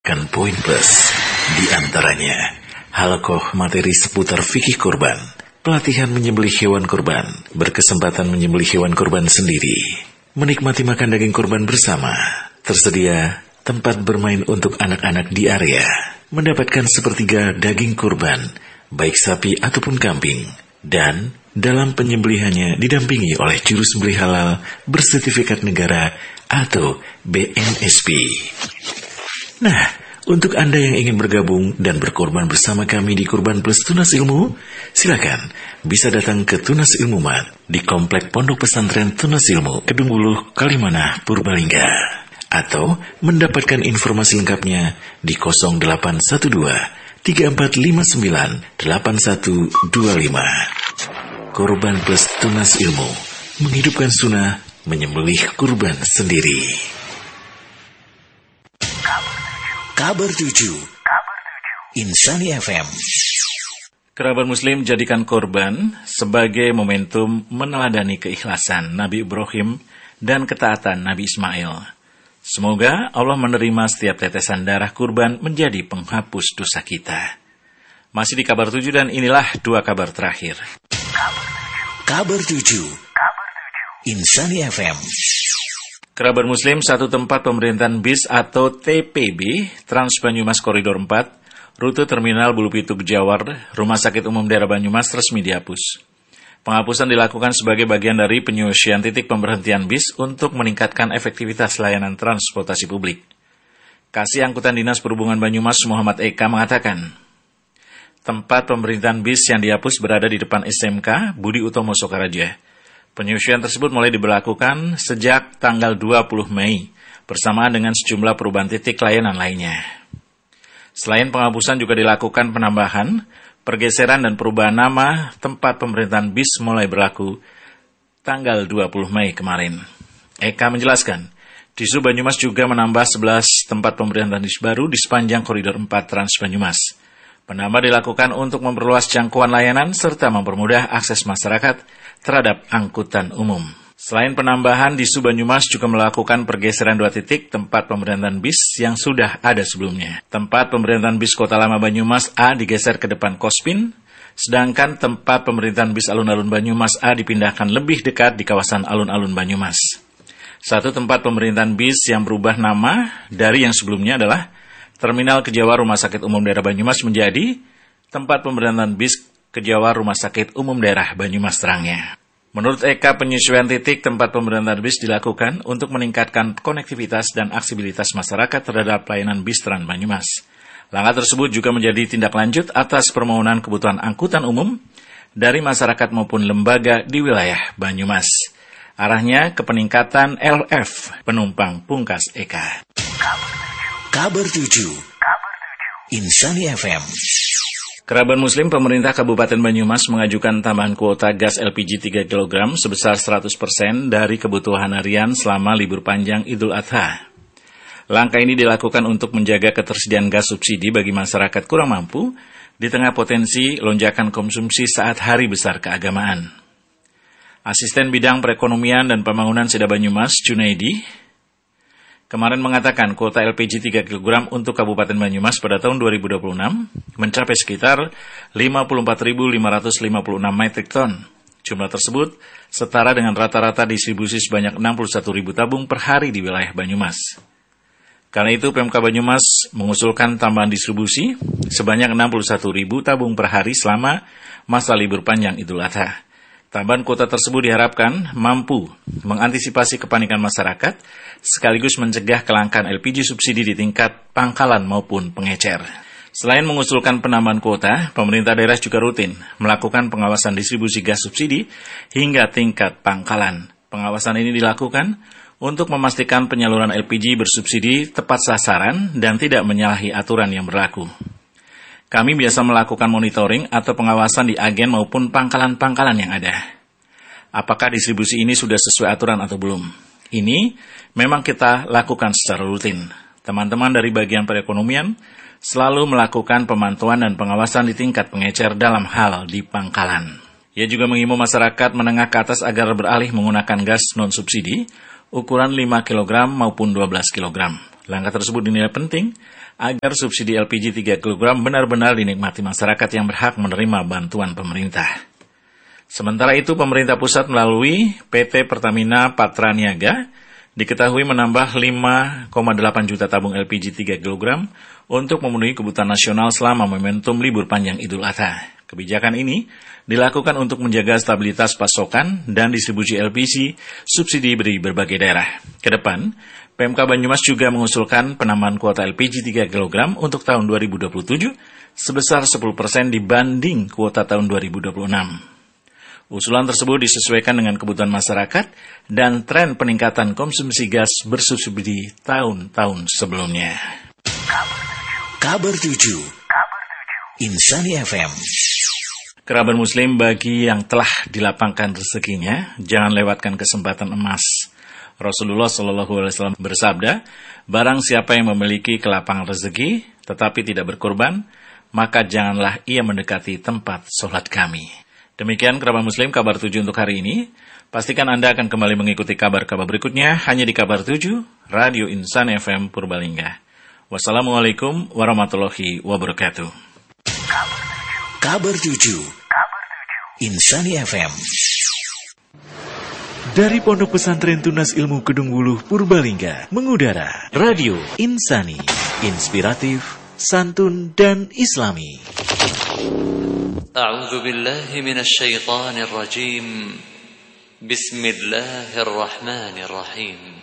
Kan poin plus di antaranya halaqah materi seputar fikih kurban, pelatihan menyembelih hewan kurban, berkesempatan menyembelih hewan kurban sendiri, menikmati makan daging kurban bersama, tersedia tempat bermain untuk anak-anak di area, mendapatkan sepertiga daging kurban, baik sapi ataupun kambing, dan dalam penyembelihannya didampingi oleh juru sembelih halal bersertifikat negara atau BNSP. Nah, untuk Anda yang ingin bergabung dan berkorban bersama kami di Kurban Plus Tunas Ilmu, silakan bisa datang ke Tunas Ilmu Mat di Komplek Pondok Pesantren Tunas Ilmu, Kedung Buluh, Kalimanah, Purbalingga. Atau mendapatkan informasi lengkapnya di 0812 3459 8125. Kurban Plus Tunas Ilmu, menghidupkan sunnah, menyembelih kurban sendiri. Kabar 7 Insani FM. Kerabat Muslim, jadikan korban sebagai momentum meneladani keikhlasan Nabi Ibrahim dan ketaatan Nabi Ismail. Semoga Allah menerima setiap tetesan darah kurban menjadi penghapus dosa kita. Masih di kabar 7 dan inilah dua kabar terakhir. Kabar 7 Insani FM. Kerabat Muslim, satu tempat pemerintahan BIS atau TPB Trans Banyumas Koridor 4, rute Terminal Bulu Pituk Jawar, Rumah Sakit Umum Daerah Banyumas resmi dihapus. Penghapusan dilakukan sebagai bagian dari penyusian titik pemberhentian BIS untuk meningkatkan efektivitas layanan transportasi publik. Kasih Angkutan Dinas Perhubungan Banyumas Muhammad Eka mengatakan, tempat pemerintahan BIS yang dihapus berada di depan SMK Budi Utomo Sokaraja. Penyusian tersebut mulai diberlakukan sejak tanggal 20 Mei bersamaan dengan sejumlah perubahan titik layanan lainnya. Selain penghapusan juga dilakukan penambahan, pergeseran dan perubahan nama tempat pemerintahan BIS mulai berlaku tanggal 20 Mei kemarin. Eka menjelaskan, Disub Banyumas juga menambah 11 tempat pemerintahan BIS baru di sepanjang koridor 4 Trans Banyumas. Penambah dilakukan untuk memperluas jangkauan layanan serta mempermudah akses masyarakat terhadap angkutan umum. Selain penambahan, Disub Banyumas juga melakukan pergeseran 2 titik tempat pemerintahan BIS yang sudah ada sebelumnya. Tempat pemerintahan BIS Kota Lama Banyumas A digeser ke depan Kospin, sedangkan tempat pemerintahan BIS Alun-Alun Banyumas A dipindahkan lebih dekat di kawasan Alun-Alun Banyumas. Satu tempat pemerintahan BIS yang berubah nama dari yang sebelumnya adalah Terminal Kejawar Rumah Sakit Umum Daerah Banyumas menjadi tempat pemerintahan BIS Kejawar Rumah Sakit Umum Daerah Banyumas terangnya. Menurut Eka, penyesuaian titik tempat pemerintahan BIS dilakukan untuk meningkatkan konektivitas dan aksibilitas masyarakat terhadap pelayanan BIS Trans Banyumas. Langkah tersebut juga menjadi tindak lanjut atas permohonan kebutuhan angkutan umum dari masyarakat maupun lembaga di wilayah Banyumas. Arahnya ke peningkatan LF penumpang, pungkas Eka. Kabar 7 Insani FM. Kerabat Muslim, pemerintah Kabupaten Banyumas mengajukan tambahan kuota gas LPG 3 kg sebesar 100% dari kebutuhan harian selama libur panjang Idul Adha. Langkah ini dilakukan untuk menjaga ketersediaan gas subsidi bagi masyarakat kurang mampu di tengah potensi lonjakan konsumsi saat hari besar keagamaan. Asisten Bidang Perekonomian dan Pembangunan Seda Banyumas, Junaidi, kemarin mengatakan kuota LPG 3 kg untuk Kabupaten Banyumas pada tahun 2026 mencapai sekitar 54.556 metrik ton. Jumlah tersebut setara dengan rata-rata distribusi sebanyak 61.000 tabung per hari di wilayah Banyumas. Karena itu Pemka Banyumas mengusulkan tambahan distribusi sebanyak 61.000 tabung per hari selama masa libur panjang Idul Adha. Tambahan kuota tersebut diharapkan mampu mengantisipasi kepanikan masyarakat, sekaligus mencegah kelangkaan LPG subsidi di tingkat pangkalan maupun pengecer. Selain mengusulkan penambahan kuota, pemerintah daerah juga rutin melakukan pengawasan distribusi gas subsidi hingga tingkat pangkalan. Pengawasan ini dilakukan untuk memastikan penyaluran LPG bersubsidi tepat sasaran dan tidak menyalahi aturan yang berlaku. Kami biasa melakukan monitoring atau pengawasan di agen maupun pangkalan-pangkalan yang ada. Apakah distribusi ini sudah sesuai aturan atau belum? Ini memang kita lakukan secara rutin. Teman-teman dari bagian perekonomian selalu melakukan pemantauan dan pengawasan di tingkat pengecer dalam hal di pangkalan. Ia juga mengimbau masyarakat menengah ke atas agar beralih menggunakan gas non-subsidi ukuran 5 kg maupun 12 kg. Langkah tersebut dinilai penting agar subsidi LPG 3 kg benar-benar dinikmati masyarakat yang berhak menerima bantuan pemerintah. Sementara itu, pemerintah pusat melalui PT Pertamina Patraniaga diketahui menambah 5,8 juta tabung LPG 3 kg untuk memenuhi kebutuhan nasional selama momentum libur panjang Idul Adha. Kebijakan ini dilakukan untuk menjaga stabilitas pasokan dan distribusi LPG subsidi dari berbagai daerah. Kedepan, PMK Banyumas juga mengusulkan penambahan kuota LPG 3 kg untuk tahun 2027 sebesar 10% dibanding kuota tahun 2026. Usulan tersebut disesuaikan dengan kebutuhan masyarakat dan tren peningkatan konsumsi gas bersubsidi tahun-tahun sebelumnya. Kabar 7 Insani FM. Kerabat Muslim, bagi yang telah dilapangkan rezekinya, jangan lewatkan kesempatan emas. Rasulullah SAW bersabda, barang siapa yang memiliki kelapangan rezeki, tetapi tidak berkorban, maka janganlah ia mendekati tempat sholat kami. Demikian kerabat Muslim, kabar 7 untuk hari ini. Pastikan Anda akan kembali mengikuti kabar-kabar berikutnya, hanya di kabar 7, Radio Insan FM Purbalingga. Wassalamualaikum warahmatullahi wabarakatuh. Kabar 7 Insani FM. Dari Pondok Pesantren Tunas Ilmu Kedung Wuluh Purbalingga mengudara Radio Insani, inspiratif, santun dan islami. A'udzu billahi minasy syaithanir rajim. Bismillahirrahmanirrahim.